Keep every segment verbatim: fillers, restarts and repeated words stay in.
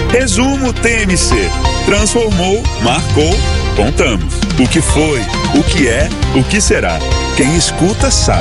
Resumo T M C. Transformou, marcou, contamos. O que foi, o que é, o que será. Quem escuta sabe.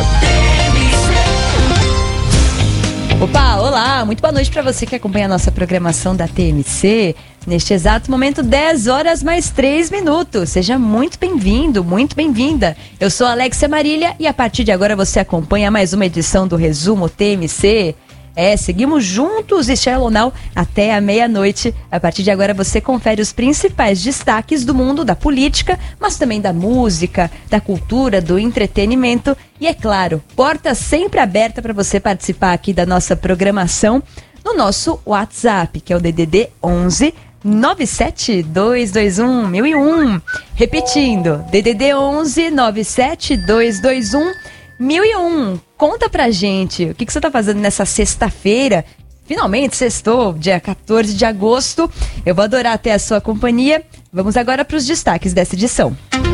Opa, olá, muito boa noite para você que acompanha a nossa programação da T M C. Neste exato momento, dez horas mais três minutos. Seja muito bem-vindo, muito bem-vinda. Eu sou Alexia Marília e a partir de agora você acompanha mais uma edição do Resumo T M C. É, seguimos juntos e Shallow Now até a meia-noite. A partir de agora você confere os principais destaques do mundo da política, mas também da música, da cultura, do entretenimento. E é claro, porta sempre aberta para você participar aqui da nossa programação no nosso WhatsApp, que é o D D D onze nove sete dois dois um mil e um. Repetindo, D D D onze nove sete dois dois um mil e um. Conta pra gente, o que, que você tá fazendo nessa sexta-feira? Finalmente sextou, dia quatorze de agosto. Eu vou adorar ter a sua companhia. Vamos agora para os destaques dessa edição.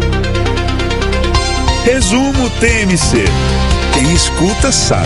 Resumo T M C. Quem escuta sabe.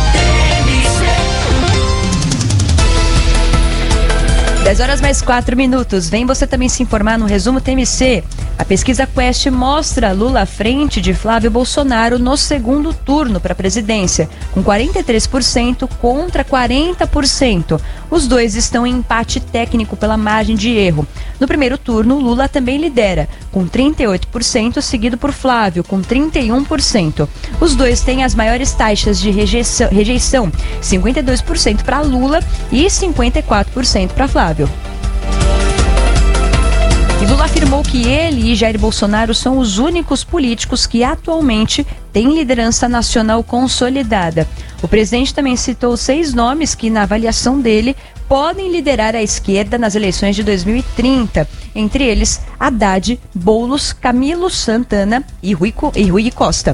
dez horas mais quatro minutos. Vem você também se informar no Resumo T M C. A pesquisa Quest mostra Lula à frente de Flávio Bolsonaro no segundo turno para a presidência, com quarenta e três por cento contra quarenta por cento. Os dois estão em empate técnico pela margem de erro. No primeiro turno, Lula também lidera, com trinta e oito por cento, seguido por Flávio, com trinta e um por cento. Os dois têm as maiores taxas de rejeição, rejeição cinquenta e dois por cento para Lula e cinquenta e quatro por cento para Flávio. E Lula afirmou que ele e Jair Bolsonaro são os únicos políticos que atualmente têm liderança nacional consolidada. O presidente também citou seis nomes que, na avaliação dele, podem liderar a esquerda nas eleições de dois mil e trinta. Entre eles, Haddad, Boulos, Camilo Santana e Rui, e Rui Costa.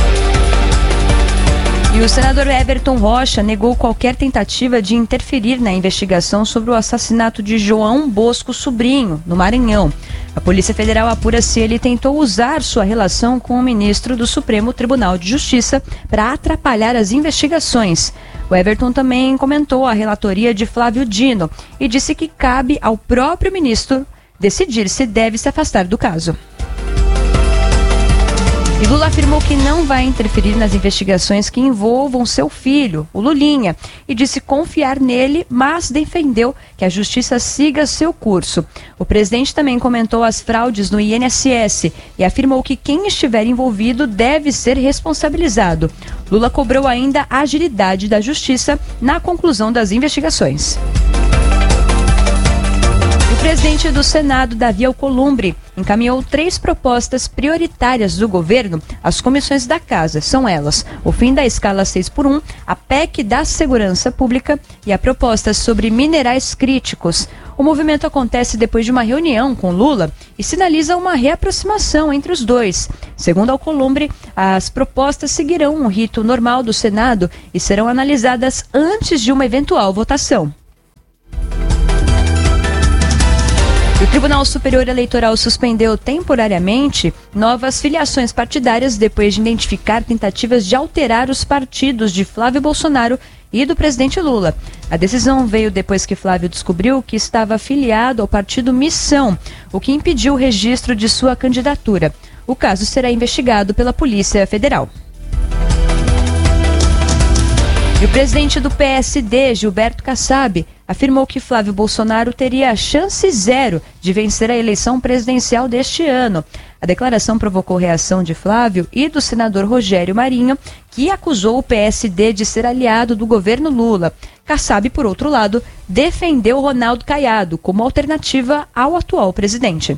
E o senador Everton Rocha negou qualquer tentativa de interferir na investigação sobre o assassinato de João Bosco Sobrinho, no Maranhão. A Polícia Federal apura se ele tentou usar sua relação com o ministro do Supremo Tribunal de Justiça para atrapalhar as investigações. O Everton também comentou a relatoria de Flávio Dino e disse que cabe ao próprio ministro decidir se deve se afastar do caso. E Lula afirmou que não vai interferir nas investigações que envolvam seu filho, o Lulinha, e disse confiar nele, mas defendeu que a justiça siga seu curso. O presidente também comentou as fraudes no I N S S e afirmou que quem estiver envolvido deve ser responsabilizado. Lula cobrou ainda a agilidade da justiça na conclusão das investigações. O presidente do Senado, Davi Alcolumbre, encaminhou três propostas prioritárias do governo às comissões da Casa. São elas: o fim da escala seis por um, a P E C da Segurança Pública e a proposta sobre minerais críticos. O movimento acontece depois de uma reunião com Lula e sinaliza uma reaproximação entre os dois. Segundo Alcolumbre, as propostas seguirão um rito normal do Senado e serão analisadas antes de uma eventual votação. O Tribunal Superior Eleitoral suspendeu temporariamente novas filiações partidárias depois de identificar tentativas de alterar os partidos de Flávio Bolsonaro e do presidente Lula. A decisão veio depois que Flávio descobriu que estava afiliado ao partido Missão, o que impediu o registro de sua candidatura. O caso será investigado pela Polícia Federal. E o presidente do P S D, Gilberto Kassab, afirmou que Flávio Bolsonaro teria chance zero de vencer a eleição presidencial deste ano. A declaração provocou reação de Flávio e do senador Rogério Marinho, que acusou o P S D de ser aliado do governo Lula. Kassab, por outro lado, defendeu Ronaldo Caiado como alternativa ao atual presidente.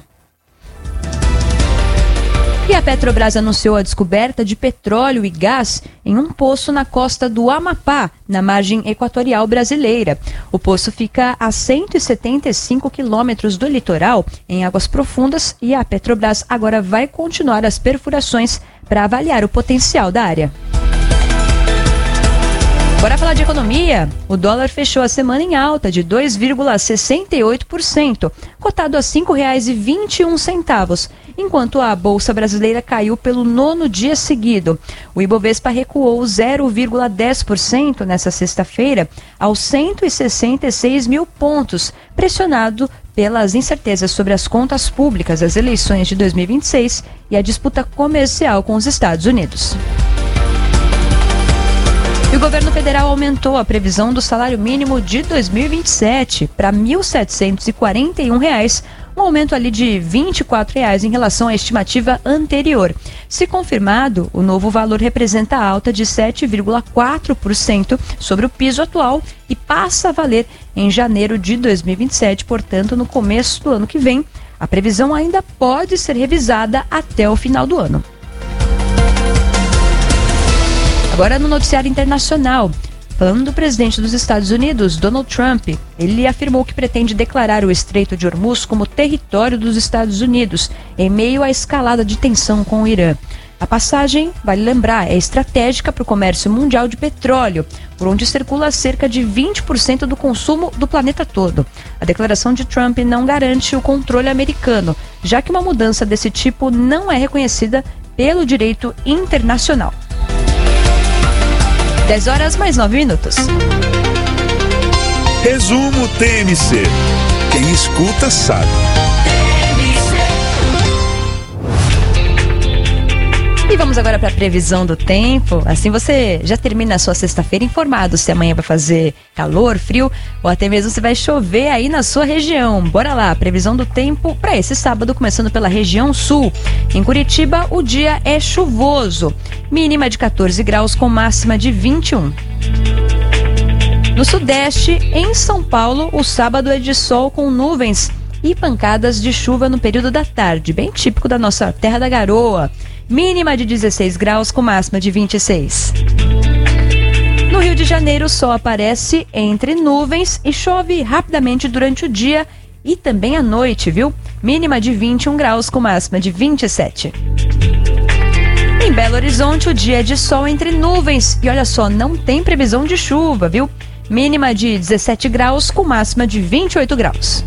E a Petrobras anunciou a descoberta de petróleo e gás em um poço na costa do Amapá, na margem equatorial brasileira. O poço fica a cento e setenta e cinco quilômetros do litoral, em águas profundas, e a Petrobras agora vai continuar as perfurações para avaliar o potencial da área. Bora falar de economia? O dólar fechou a semana em alta de dois vírgula sessenta e oito por cento, cotado a cinco reais e vinte e um centavos, enquanto a Bolsa Brasileira caiu pelo nono dia seguido. O Ibovespa recuou zero vírgula dez por cento nesta sexta-feira aos cento e sessenta e seis mil pontos, pressionado pelas incertezas sobre as contas públicas das eleições de dois mil e vinte e seis e a disputa comercial com os Estados Unidos. E o governo federal aumentou a previsão do salário mínimo de dois mil e vinte e sete para mil setecentos e quarenta e um reais, um aumento ali de vinte e quatro reais em relação à estimativa anterior. Se confirmado, o novo valor representa alta de sete vírgula quatro por cento sobre o piso atual e passa a valer em janeiro de dois mil e vinte e sete, portanto, no começo do ano que vem. A previsão ainda pode ser revisada até o final do ano. Agora no noticiário internacional, falando do presidente dos Estados Unidos, Donald Trump, ele afirmou que pretende declarar o Estreito de Hormuz como território dos Estados Unidos, em meio à escalada de tensão com o Irã. A passagem, vale lembrar, é estratégica para o comércio mundial de petróleo, por onde circula cerca de vinte por cento do consumo do planeta todo. A declaração de Trump não garante o controle americano, já que uma mudança desse tipo não é reconhecida pelo direito internacional. dez horas mais nove minutos. Resumo T M C. Quem escuta sabe. E vamos agora para a previsão do tempo. Assim você já termina a sua sexta-feira informado se amanhã vai fazer calor, frio ou até mesmo se vai chover aí na sua região. Bora lá, previsão do tempo para esse sábado, começando pela região sul. Em Curitiba, o dia é chuvoso. Mínima de quatorze graus com máxima de vinte e um. No sudeste, em São Paulo, o sábado é de sol com nuvens e pancadas de chuva no período da tarde, bem típico da nossa terra da garoa. Mínima de dezesseis graus com máxima de vinte e seis. No Rio de Janeiro, o sol aparece entre nuvens e chove rapidamente durante o dia e também à noite, viu? Mínima de vinte e um graus com máxima de vinte e sete. Em Belo Horizonte, o dia é de sol entre nuvens e olha só, não tem previsão de chuva, viu? Mínima de dezessete graus com máxima de vinte e oito graus.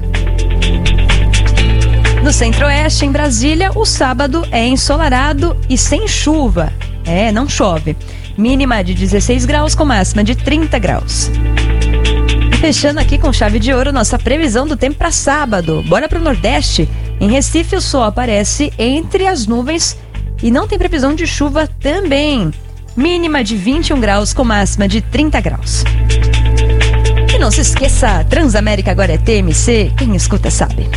No Centro-Oeste, em Brasília, o sábado é ensolarado e sem chuva. É, não chove. Mínima de dezesseis graus com máxima de trinta graus. E fechando aqui com chave de ouro nossa previsão do tempo para sábado. Bora para o Nordeste. Em Recife, o sol aparece entre as nuvens e não tem previsão de chuva também. Mínima de vinte e um graus com máxima de trinta graus. E não se esqueça, Transamérica agora é T M C. Quem escuta sabe.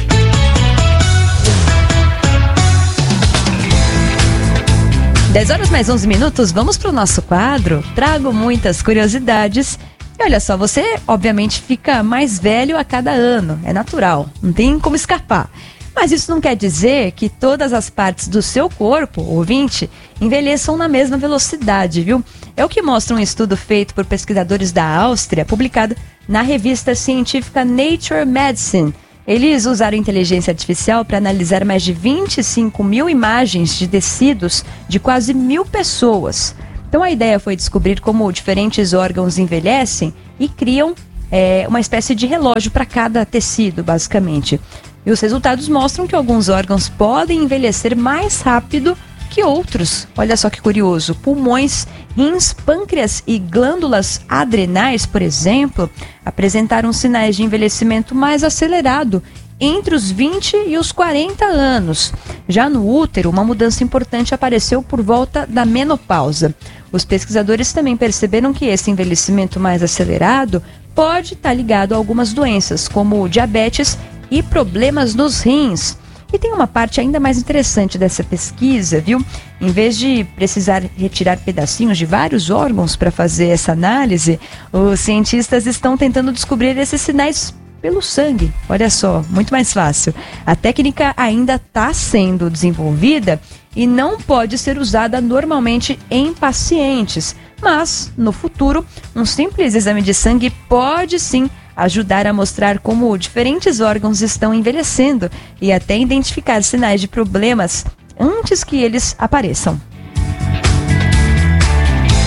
dez horas mais onze minutos, vamos para o nosso quadro. Trago muitas curiosidades. E olha só, você obviamente fica mais velho a cada ano. É natural, não tem como escapar. Mas isso não quer dizer que todas as partes do seu corpo, ouvinte, envelheçam na mesma velocidade, viu? É o que mostra um estudo feito por pesquisadores da Áustria, publicado na revista científica Nature Medicine. Eles usaram inteligência artificial para analisar mais de vinte e cinco mil imagens de tecidos de quase mil pessoas. Então a ideia foi descobrir como diferentes órgãos envelhecem e criam é, uma espécie de relógio para cada tecido, basicamente. E os resultados mostram que alguns órgãos podem envelhecer mais rápido que outros. Olha só que curioso. Pulmões, rins, pâncreas e glândulas adrenais, por exemplo, apresentaram sinais de envelhecimento mais acelerado entre os vinte e os quarenta anos. Já no útero, uma mudança importante apareceu por volta da menopausa. Os pesquisadores também perceberam que esse envelhecimento mais acelerado pode estar ligado a algumas doenças, como diabetes e problemas nos rins. E tem uma parte ainda mais interessante dessa pesquisa, viu? Em vez de precisar retirar pedacinhos de vários órgãos para fazer essa análise, os cientistas estão tentando descobrir esses sinais pelo sangue. Olha só, muito mais fácil. A técnica ainda está sendo desenvolvida e não pode ser usada normalmente em pacientes. Mas, no futuro, um simples exame de sangue pode sim ajudar a mostrar como diferentes órgãos estão envelhecendo e até identificar sinais de problemas antes que eles apareçam.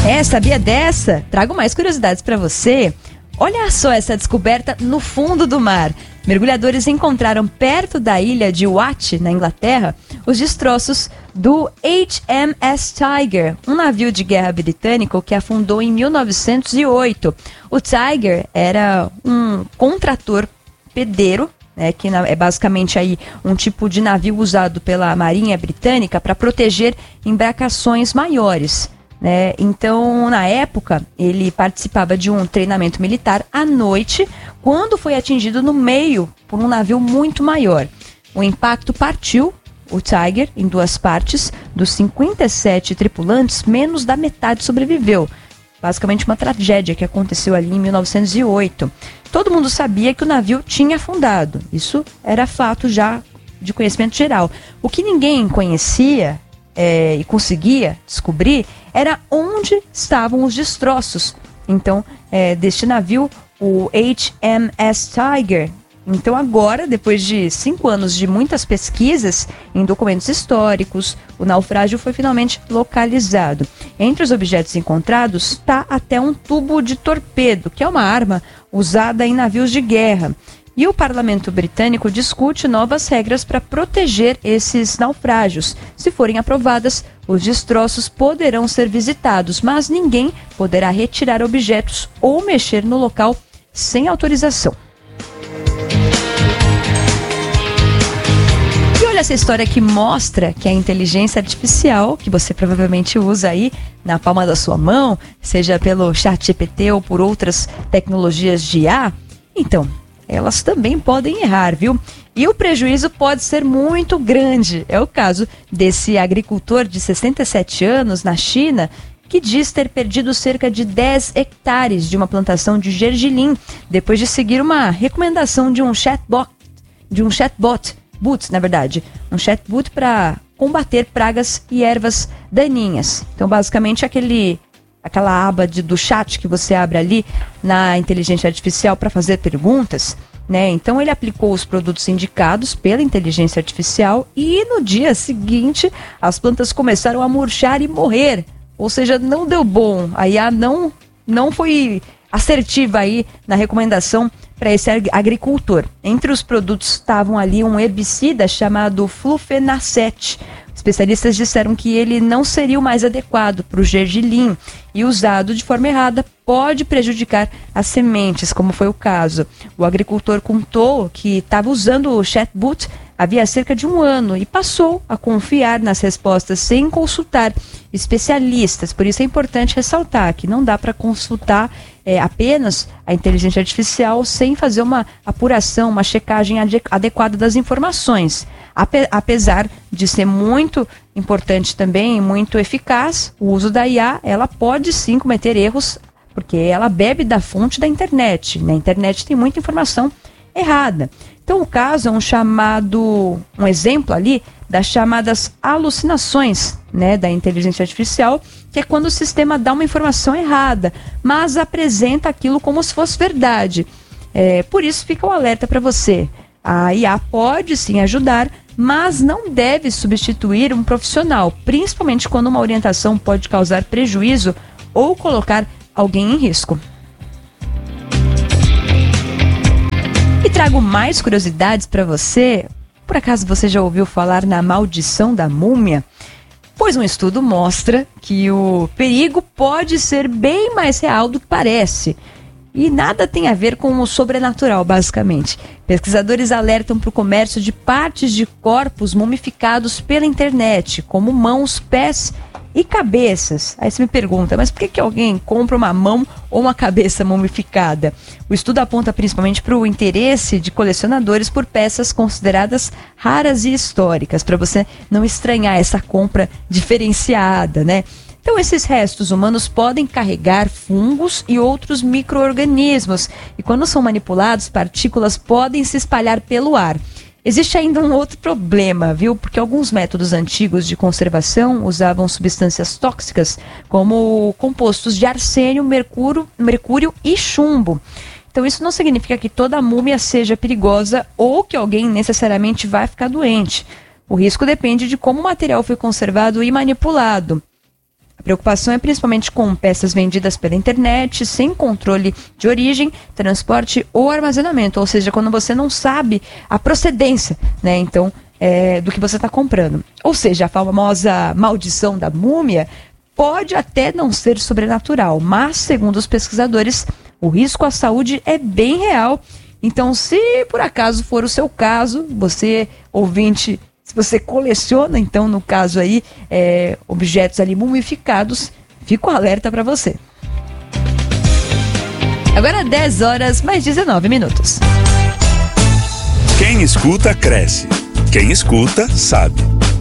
É, sabia dessa? Trago mais curiosidades para você. Olha só essa descoberta no fundo do mar. Mergulhadores encontraram perto da ilha de Watt, na Inglaterra, os destroços do H M S Tiger, um navio de guerra britânico que afundou em mil novecentos e oito. O Tiger era um contrator pedeiro, né, que é basicamente aí um tipo de navio usado pela Marinha Britânica para proteger embarcações maiores. Né? Então, na época, ele participava de um treinamento militar à noite, quando foi atingido no meio por um navio muito maior. O impacto partiu o Tiger em duas partes. Dos cinquenta e sete tripulantes, menos da metade sobreviveu. Basicamente uma tragédia que aconteceu ali em mil novecentos e oito. Todo mundo sabia que o navio tinha afundado. Isso era fato já de conhecimento geral. O que ninguém conhecia é, e conseguia descobrir era onde estavam os destroços. Então, é, deste navio, o H M S Tiger. Então agora, depois de cinco anos de muitas pesquisas em documentos históricos, o naufrágio foi finalmente localizado. Entre os objetos encontrados está até um tubo de torpedo, que é uma arma usada em navios de guerra. E o parlamento britânico discute novas regras para proteger esses naufrágios. Se forem aprovadas, os destroços poderão ser visitados, mas ninguém poderá retirar objetos ou mexer no local sem autorização. E olha essa história que mostra que a inteligência artificial, que você provavelmente usa aí na palma da sua mão, seja pelo ChatGPT ou por outras tecnologias de I A, então, elas também podem errar, viu? E o prejuízo pode ser muito grande. É o caso desse agricultor de sessenta e sete anos na China, que diz ter perdido cerca de dez hectares de uma plantação de gergelim, depois de seguir uma recomendação de um chatbot, de um chatbot, boot, na verdade, um chatbot para combater pragas e ervas daninhas. Então, basicamente, aquele aquela aba de, do chat que você abre ali na inteligência artificial para fazer perguntas, né? Então ele aplicou os produtos indicados pela inteligência artificial e no dia seguinte as plantas começaram a murchar e morrer. Ou seja, não deu bom. A I A não, não foi assertiva aí na recomendação para esse agricultor. Entre os produtos estavam ali um herbicida chamado flufenacet. Especialistas disseram que ele não seria o mais adequado para o gergelim e usado de forma errada pode prejudicar as sementes, como foi o caso. O agricultor contou que estava usando o chatbot havia cerca de um ano e passou a confiar nas respostas sem consultar especialistas. Por isso é importante ressaltar que não dá para consultar é, apenas a inteligência artificial sem fazer uma apuração, uma checagem adequada das informações. Ape- apesar de ser muito importante também, muito eficaz, o uso da I A, ela pode sim cometer erros, porque ela bebe da fonte da internet. Na internet tem muita informação errada. Então o caso é um chamado, um exemplo ali das chamadas alucinações, né, da inteligência artificial, que é quando o sistema dá uma informação errada, mas apresenta aquilo como se fosse verdade. É, por isso fica o alerta para você. A I A pode sim ajudar, mas não deve substituir um profissional, principalmente quando uma orientação pode causar prejuízo ou colocar alguém em risco. E trago mais curiosidades para você. Por acaso você já ouviu falar na maldição da múmia? Pois um estudo mostra que o perigo pode ser bem mais real do que parece. E nada tem a ver com o sobrenatural, basicamente. Pesquisadores alertam para o comércio de partes de corpos mumificados pela internet, como mãos, pés e cabeças. Aí você me pergunta, mas por que, que alguém compra uma mão ou uma cabeça mumificada? O estudo aponta principalmente para o interesse de colecionadores por peças consideradas raras e históricas, para você não estranhar essa compra diferenciada, né? Então, esses restos humanos podem carregar fungos e outros micro-organismos. E quando são manipulados, partículas podem se espalhar pelo ar. Existe ainda um outro problema, viu? Porque alguns métodos antigos de conservação usavam substâncias tóxicas, como compostos de arsênio, mercúrio, mercúrio e chumbo. Então, isso não significa que toda múmia seja perigosa ou que alguém necessariamente vai ficar doente. O risco depende de como o material foi conservado e manipulado. preocupação é principalmente com peças vendidas pela internet, sem controle de origem, transporte ou armazenamento, ou seja, quando você não sabe a procedência, né, então, é, do que você está comprando. Ou seja, a famosa maldição da múmia pode até não ser sobrenatural, mas, segundo os pesquisadores, o risco à saúde é bem real. Então, se por acaso for o seu caso, você, ouvinte, se você coleciona, então, no caso aí, é, objetos ali mumificados, fica o alerta para você. Agora dez horas, mais dezenove minutos. Quem escuta, cresce. Quem escuta, sabe.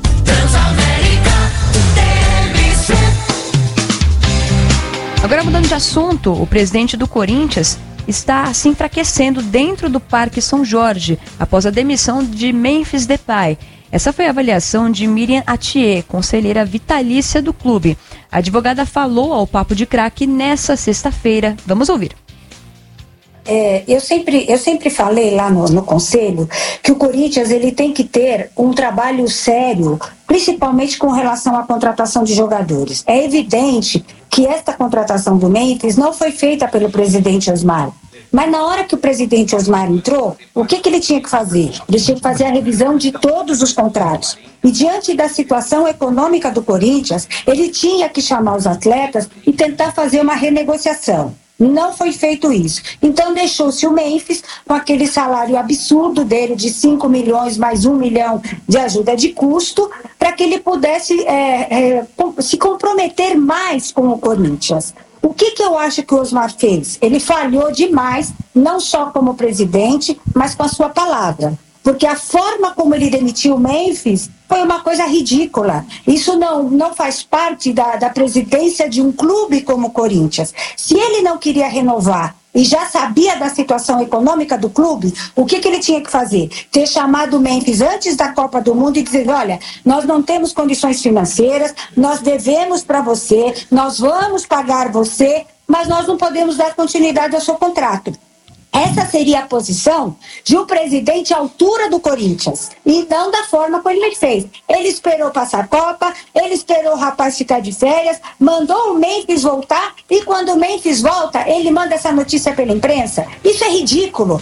Agora, mudando de assunto, o presidente do Corinthians está se enfraquecendo dentro do Parque São Jorge, após a demissão de Memphis Depay. Essa foi a avaliação de Miriam Atier, conselheira vitalícia do clube. A advogada falou ao Papo de Craque nessa sexta-feira. Vamos ouvir. É, eu, sempre, eu sempre falei lá no, no conselho que o Corinthians ele tem que ter um trabalho sério, principalmente com relação à contratação de jogadores. É evidente que esta contratação do Memphis não foi feita pelo presidente Osmar. Mas na hora que o presidente Osmar entrou, o que, que ele tinha que fazer? Ele tinha que fazer a revisão de todos os contratos. E diante da situação econômica do Corinthians, ele tinha que chamar os atletas e tentar fazer uma renegociação. Não foi feito isso. Então deixou-se o Memphis com aquele salário absurdo dele de cinco milhões mais um milhão de ajuda de custo para que ele pudesse é, é, se comprometer mais com o Corinthians. O que, que eu acho que o Osmar fez? Ele falhou demais, não só como presidente, mas com a sua palavra. Porque a forma como ele demitiu o Memphis foi uma coisa ridícula. Isso não, não faz parte da, da presidência de um clube como o Corinthians. Se ele não queria renovar e já sabia da situação econômica do clube, o que, que ele tinha que fazer? Ter chamado o Memphis antes da Copa do Mundo e dizer, olha, nós não temos condições financeiras, nós devemos para você, nós vamos pagar você, mas nós não podemos dar continuidade ao seu contrato. Essa seria a posição de um presidente à altura do Corinthians, e não da forma como ele fez. Ele esperou passar a Copa, ele esperou o rapaz ficar de férias, mandou o Memphis voltar, e quando o Memphis volta, ele manda essa notícia pela imprensa. Isso é ridículo.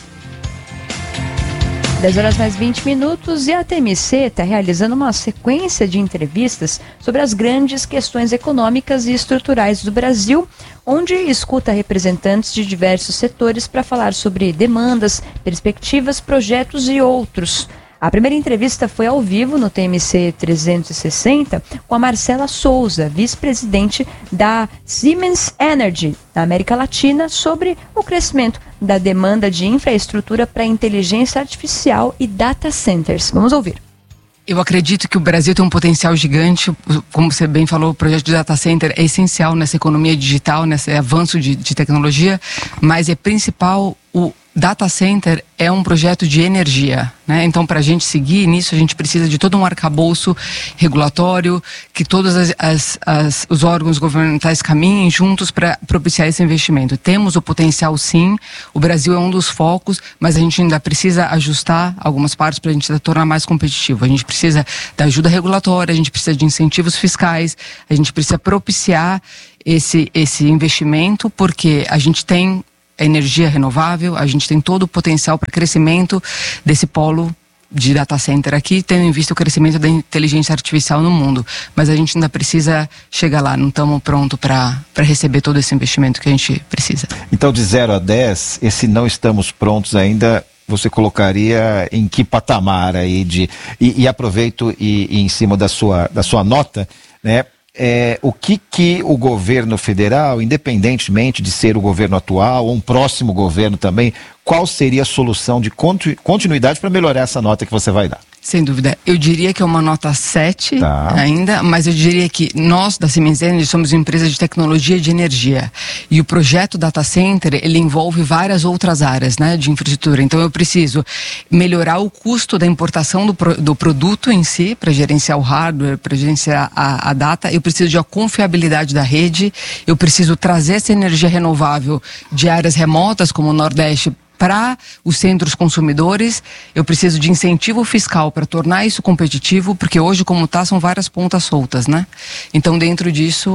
dez horas mais vinte minutos e a T M C está realizando uma sequência de entrevistas sobre as grandes questões econômicas e estruturais do Brasil, onde escuta representantes de diversos setores para falar sobre demandas, perspectivas, projetos e outros. A primeira entrevista foi ao vivo no T M C trezentos e sessenta com a Marcela Souza, vice-presidente da Siemens Energy, na América Latina, sobre o crescimento da demanda de infraestrutura para inteligência artificial e data centers. Vamos ouvir. Eu acredito que o Brasil tem um potencial gigante, como você bem falou, o projeto de data center é essencial nessa economia digital, nesse avanço de, de tecnologia, mas é principal, o data center é um projeto de energia, né? Então, para a gente seguir nisso, a gente precisa de todo um arcabouço regulatório, que todos as, as, as, os órgãos governamentais caminhem juntos para propiciar esse investimento. Temos o potencial, sim, o Brasil é um dos focos, mas a gente ainda precisa ajustar algumas partes para a gente se tornar mais competitivo. A gente precisa da ajuda regulatória, a gente precisa de incentivos fiscais, a gente precisa propiciar esse, esse investimento, porque a gente tem energia renovável, a gente tem todo o potencial para crescimento desse polo de data center aqui, tendo em vista o crescimento da inteligência artificial no mundo. Mas a gente ainda precisa chegar lá, não estamos prontos para receber todo esse investimento que a gente precisa. Então, de zero a dez, esse não estamos prontos ainda, você colocaria em que patamar aí de... E, e aproveito e, e em cima da sua, da sua nota, né? É, o que que o governo federal, independentemente de ser o governo atual ou um próximo governo também, qual seria a solução de continuidade para melhorar essa nota que você vai dar? Sem dúvida. Eu diria que é uma nota sete tá. ainda, mas eu diria que nós, da Siemens Energy, somos uma empresa de tecnologia de energia. E o projeto Data Center, ele envolve várias outras áreas, né, de infraestrutura. Então eu preciso melhorar o custo da importação do, pro, do produto em si, para gerenciar o hardware, para gerenciar a, a data. Eu preciso de uma confiabilidade da rede. Eu preciso trazer essa energia renovável de áreas remotas, como o Nordeste, para os centros consumidores. Eu preciso de incentivo fiscal para tornar isso competitivo, porque hoje, como está, são várias pontas soltas, né? Então, dentro disso,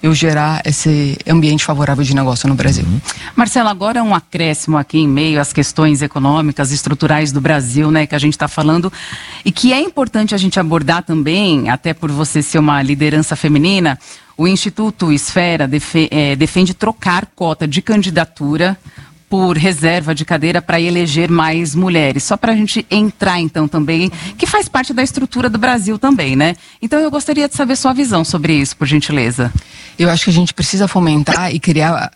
eu gerar esse ambiente favorável de negócio no Brasil. Uhum. Marcelo, agora é um acréscimo aqui em meio às questões econômicas, estruturais do Brasil, né, que a gente está falando, e que é importante a gente abordar também, até por você ser uma liderança feminina. O Instituto Esfera defe, é, defende trocar cota de candidatura por reserva de cadeira para eleger mais mulheres. Só para a gente entrar, então, também, que faz parte da estrutura do Brasil também, né? Então, eu gostaria de saber sua visão sobre isso, por gentileza. Eu acho que a gente precisa fomentar e criar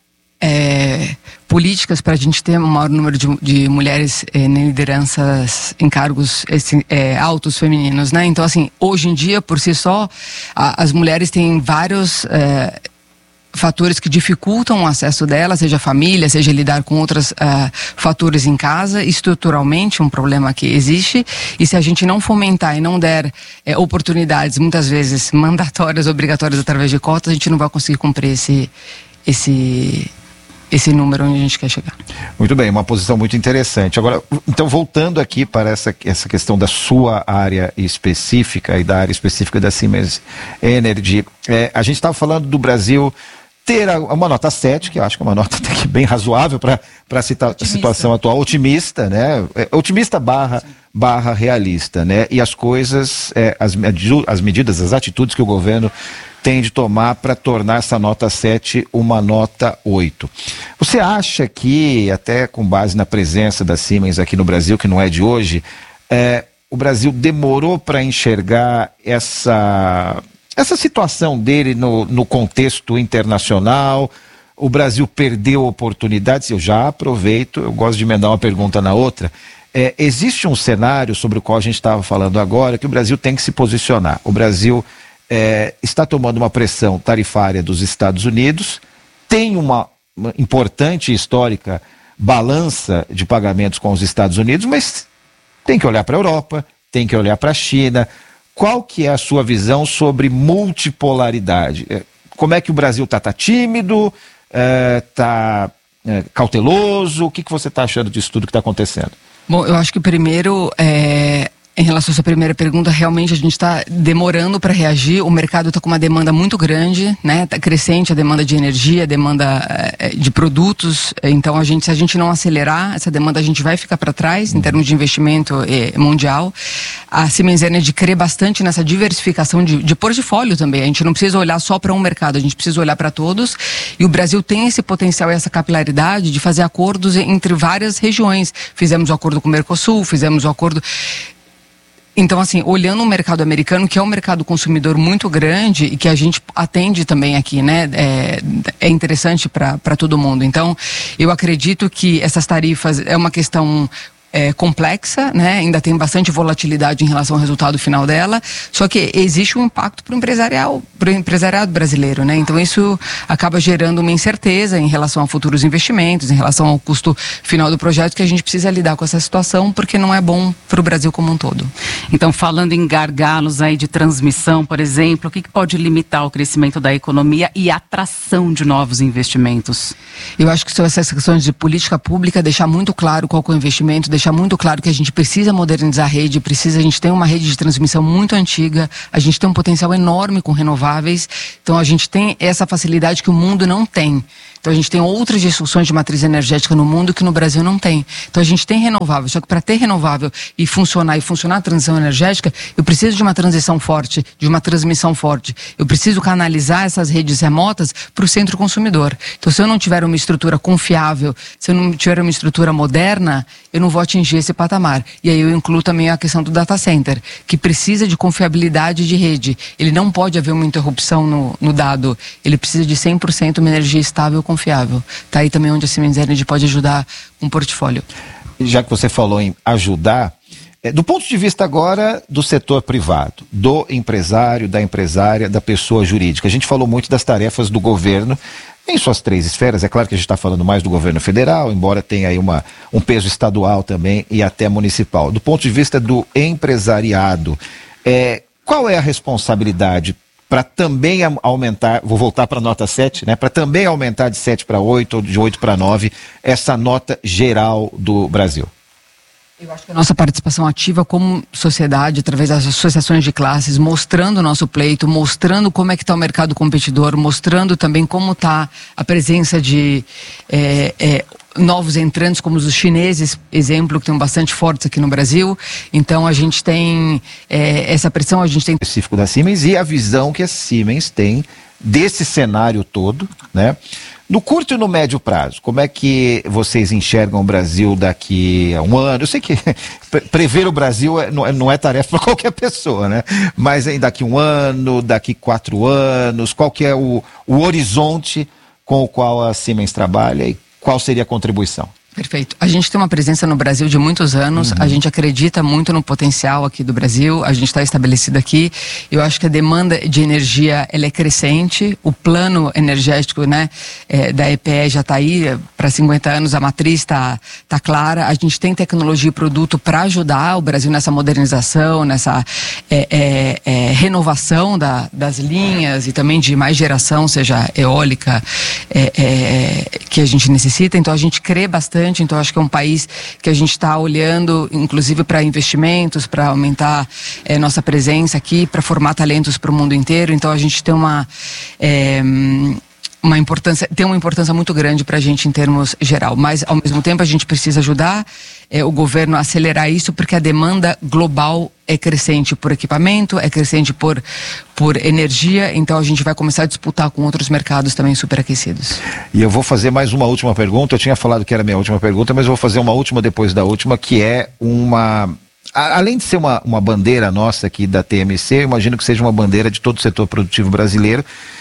é, políticas para a gente ter um maior número de, de mulheres é, em lideranças, em cargos esse, é, altos femininos, né? Então, assim, hoje em dia, por si só, a, as mulheres têm vários... É, fatores que dificultam o acesso dela, seja família, seja lidar com outros uh, fatores em casa, estruturalmente um problema que existe, e se a gente não fomentar e não der eh, oportunidades, muitas vezes mandatórias, obrigatórias através de cotas, a gente não vai conseguir cumprir esse, esse, esse número onde a gente quer chegar. Muito bem, uma posição muito interessante. Agora, então, voltando aqui para essa, essa questão da sua área específica e da área específica da Siemens Energy, é, a gente estava falando do Brasil ter uma nota sete, que eu acho que é uma nota até que bem razoável para a situação atual, otimista, né? É, otimista barra, barra realista, né? E as coisas, é, as, as medidas, as atitudes que o governo tem de tomar para tornar essa nota sete uma nota oito. Você acha que, até com base na presença da Siemens aqui no Brasil, que não é de hoje, é, o Brasil demorou para enxergar essa... Essa situação dele no, no contexto internacional? O Brasil perdeu oportunidades? Eu já aproveito, eu gosto de emendar uma pergunta na outra. É, existe um cenário sobre o qual a gente estava falando agora que o Brasil tem que se posicionar. O Brasil é, está tomando uma pressão tarifária dos Estados Unidos, tem uma, uma importante e histórica balança de pagamentos com os Estados Unidos, mas tem que olhar para a Europa, tem que olhar para a China. Qual que é a sua visão sobre multipolaridade? Como é que o Brasil está? Está tímido? Está é, cauteloso? O que, que você está achando disso tudo que está acontecendo? Bom, eu acho que primeiro, é, em relação à sua primeira pergunta, realmente a gente está demorando para reagir. O mercado está com uma demanda muito grande, né? Está crescente a demanda de energia, a demanda é, de produtos. Então, a gente, se a gente não acelerar essa demanda, a gente vai ficar para trás em termos de investimento é, mundial. A Siemens Energy crê bastante nessa diversificação de, de portfólio também. A gente não precisa olhar só para um mercado, a gente precisa olhar para todos. E o Brasil tem esse potencial e essa capilaridade de fazer acordos entre várias regiões. Fizemos o acordo com o Mercosul, fizemos o acordo... Então, assim, olhando o mercado americano, que é um mercado consumidor muito grande e que a gente atende também aqui, né? É, é interessante para todo mundo. Então, eu acredito que essas tarifas é uma questão... É, complexa, né? Ainda tem bastante volatilidade em relação ao resultado final dela, só que existe um impacto para o empresarial, para o empresariado brasileiro, né? Então isso acaba gerando uma incerteza em relação a futuros investimentos, em relação ao custo final do projeto, que a gente precisa lidar com essa situação, porque não é bom para o Brasil como um todo. Então, falando em gargalos aí de transmissão, por exemplo, o que, que pode limitar o crescimento da economia e a atração de novos investimentos? Eu acho que são essas questões de política pública, deixar muito claro qual é o investimento, deixar muito claro que a gente precisa modernizar a rede, precisa, a gente tem uma rede de transmissão muito antiga, a gente tem um potencial enorme com renováveis, então a gente tem essa facilidade que o mundo não tem. Então a gente tem outras discussões de matriz energética no mundo que no Brasil não tem. Então a gente tem renovável, só que para ter renovável e funcionar, e funcionar a transição energética, eu preciso de uma transição forte, de uma transmissão forte. Eu preciso canalizar essas redes remotas para o centro consumidor. Então se eu não tiver uma estrutura confiável, se eu não tiver uma estrutura moderna, eu não vou atingir esse patamar. E aí eu incluo também a questão do data center, que precisa de confiabilidade de rede. Ele não pode haver uma interrupção no, no dado. Ele precisa de cem por cento uma energia estável e confiável. Está aí também onde a Siemens Energy pode ajudar com o portfólio. Já que você falou em ajudar, é, do ponto de vista agora do setor privado, do empresário, da empresária, da pessoa jurídica, a gente falou muito das tarefas do governo em suas três esferas. É claro que a gente está falando mais do governo federal, embora tenha aí uma, um peso estadual também e até municipal. Do ponto de vista do empresariado, é, qual é a responsabilidade para também aumentar, vou voltar para a nota sete, né, para também aumentar de sete para oito ou de oito para nove essa nota geral do Brasil? Eu acho que a nossa participação ativa como sociedade, através das associações de classes, mostrando o nosso pleito, mostrando como é que está o mercado competidor, mostrando também como está a presença de é, é, novos entrantes, como os chineses, exemplo, que estão bastante fortes aqui no Brasil. Então a gente tem é, essa pressão, a gente tem... específico da Siemens e a visão que a Siemens tem desse cenário todo, né? No curto e no médio prazo, como é que vocês enxergam o Brasil daqui a um ano? Eu sei que prever o Brasil é, não, é, não é tarefa para qualquer pessoa, né? Mas aí daqui um ano, daqui quatro anos, qual que é o, o horizonte com o qual a Siemens trabalha e qual seria a contribuição? Perfeito. A gente tem uma presença no Brasil de muitos anos, uhum. A gente acredita muito no potencial aqui do Brasil, a gente está estabelecido aqui. Eu acho que a demanda de energia ela é crescente, o plano energético, né, é, da E P E já está aí, para cinquenta anos a matriz está tá clara, a gente tem tecnologia e produto para ajudar o Brasil nessa modernização, nessa é, é, é, renovação da, das linhas e também de mais geração, seja eólica, é, é, que a gente necessita. Então a gente crê bastante. Então acho que é um país que a gente está olhando, inclusive para investimentos, para aumentar é, nossa presença aqui, para formar talentos para o mundo inteiro. Então a gente tem uma é, uma importância, tem uma importância muito grande para a gente em termos geral. Mas ao mesmo tempo a gente precisa ajudar é, o governo a acelerar isso, porque a demanda global é crescente por equipamento, é crescente por, por energia, então a gente vai começar a disputar com outros mercados também superaquecidos. E eu vou fazer mais uma última pergunta, eu tinha falado que era a minha última pergunta, mas eu vou fazer uma última depois da última, que é uma... Além de ser uma, uma bandeira nossa aqui da T M C, eu imagino que seja uma bandeira de todo o setor produtivo brasileiro,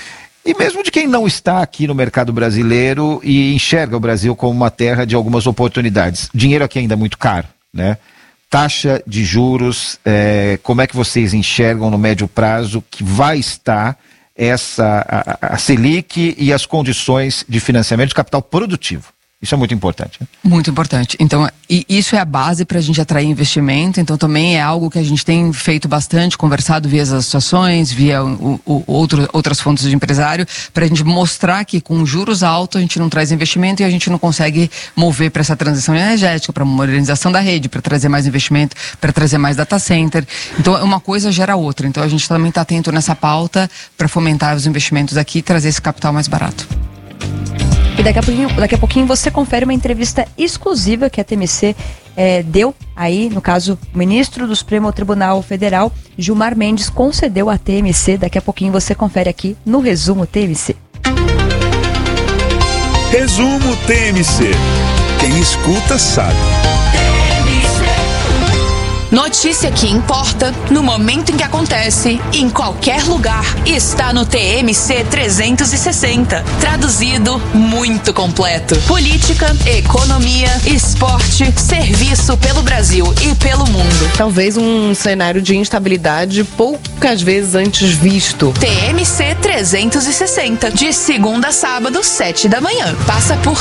e mesmo de quem não está aqui no mercado brasileiro e enxerga o Brasil como uma terra de algumas oportunidades. Dinheiro aqui ainda é muito caro, né? Taxa de juros, é, como é que vocês enxergam no médio prazo que vai estar essa, a, a Selic e as condições de financiamento de capital produtivo? Isso é muito importante. Né? Muito importante. Então, e isso é a base para a gente atrair investimento. Então, também é algo que a gente tem feito bastante, conversado via as associações, via o, o, outro, outras fontes de empresário, para a gente mostrar que com juros altos a gente não traz investimento e a gente não consegue mover para essa transição energética, para a modernização da rede, para trazer mais investimento, para trazer mais data center. Então, uma coisa gera outra. Então, a gente também está atento nessa pauta para fomentar os investimentos aqui e trazer esse capital mais barato. E daqui a pouquinho, daqui a pouquinho você confere uma entrevista exclusiva que a T M C é, deu aí, no caso, o ministro do Supremo Tribunal Federal, Gilmar Mendes, concedeu à T M C. Daqui a pouquinho você confere aqui no Resumo T M C. Resumo T M C. Quem escuta sabe. Notícia que importa, no momento em que acontece, em qualquer lugar, está no T M C trezentos e sessenta. Traduzido, muito completo. Política, economia, esporte, serviço pelo Brasil e pelo mundo. Talvez um cenário de instabilidade poucas vezes antes visto. T M C trezentos e sessenta, de segunda a sábado, sete da manhã. Passa por